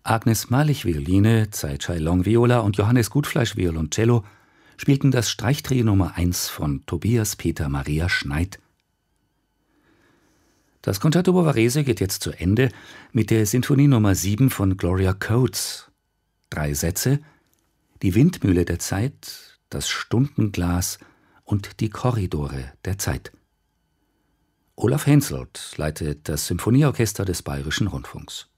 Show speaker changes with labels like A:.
A: Agnes Malich Violine, Zai Long Viola und Johannes Gutfleisch Violoncello spielten das Streichtrio Nummer 1 von Tobias Peter Maria Schneid. Das Concerto Bavarese geht jetzt zu Ende mit der Sinfonie Nummer 7 von Gloria Coates. 3 Sätze: die Windmühle der Zeit, das Stundenglas und die Korridore der Zeit. Olaf Henselt leitet das Symphonieorchester des Bayerischen Rundfunks.